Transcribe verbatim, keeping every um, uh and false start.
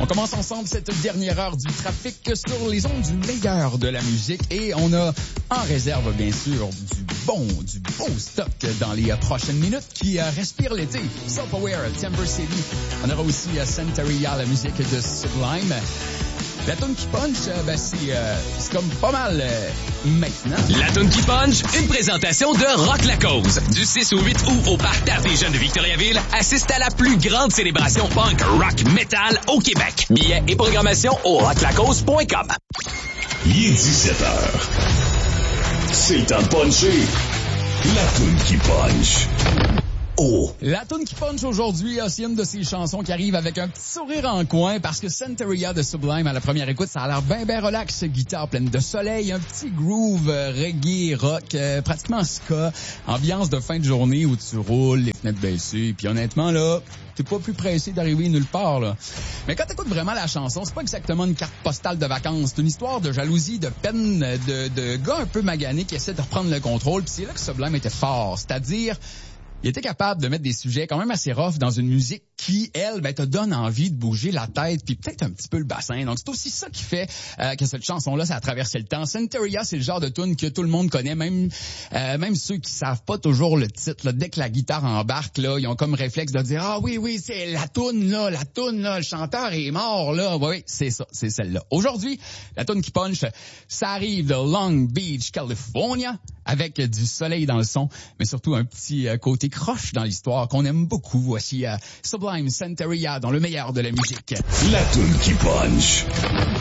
commence ensemble cette dernière heure du trafic sur les ondes du meilleur de la musique et on a en réserve, bien sûr, du bon, du beau stock dans les prochaines minutes qui euh, respire l'été. Self-Aware, Timber City. On aura aussi euh, Santeria, la musique de Sublime. La toune qui punch, euh, ben c'est, euh, c'est comme pas mal euh, maintenant. La toune qui punch, une présentation de Rock La Cause. Du six au huit août au Parc Terre des Jeunes de Victoriaville, assiste à la plus grande célébration punk rock metal au Québec. Billets et programmation au rock la cause point com. Il est dix-sept heures. C'est le temps de puncher. La toune qui punch. Oh. La toune qui punch aujourd'hui, c'est une de ces chansons qui arrive avec un petit sourire en coin parce que Santeria de Sublime, à la première écoute, ça a l'air bien, bien relax. Guitare pleine de soleil, un petit groove euh, reggae, rock, euh, pratiquement ska. Ambiance de fin de journée où tu roules, les fenêtres baissées. Puis honnêtement, là, t'es pas plus pressé d'arriver nulle part, là. Mais quand t'écoutes vraiment la chanson, c'est pas exactement une carte postale de vacances. C'est une histoire de jalousie, de peine, de, de gars un peu maganés qui essaient de reprendre le contrôle. Puis c'est là que Sublime était fort. C'est-à-dire... il était capable de mettre des sujets quand même assez rough dans une musique qui, elle, ben, te donne envie de bouger la tête puis peut-être un petit peu le bassin. Donc, c'est aussi ça qui fait euh, que cette chanson-là, ça a traversé le temps. Santeria, c'est le genre de tune que tout le monde connaît, même euh, même ceux qui savent pas toujours le titre. Là, dès que la guitare embarque, là, ils ont comme réflexe de dire « Ah oui, oui, c'est la tune, là, la tune, là, le chanteur est mort, là. » Oui, oui, c'est ça, c'est celle-là. Aujourd'hui, la tune qui punch, ça arrive de Long Beach, California, avec du soleil dans le son, mais surtout un petit euh, côté croche dans l'histoire qu'on aime beaucoup. Voici euh, Sublime Santeria dans le meilleur de la musique. La toune qui punch.